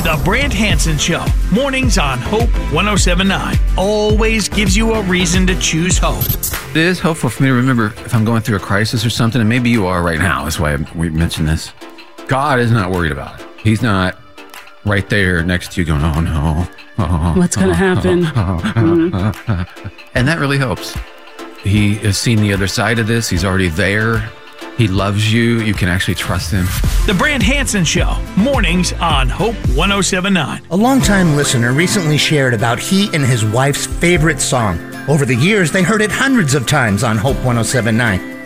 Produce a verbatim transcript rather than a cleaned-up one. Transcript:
The Brant Hansen Show, mornings on Hope one oh seven point nine. Always gives you a reason to choose hope. It is helpful for me to remember if I'm going through a crisis or something, and maybe you are right now. That's why we mentioned this. God is not worried about it. He's not right there next to you going, oh no. Oh, What's going to oh, happen? Oh, oh, mm-hmm. oh, oh, oh. And that really helps. He has seen the other side of this. He's already there. He loves you. You can actually trust him. The Brant Hansen Show, mornings on Hope one oh seven point nine. A longtime listener recently shared about he and his wife's favorite song. Over the years, they heard it hundreds of times on Hope one oh seven point nine.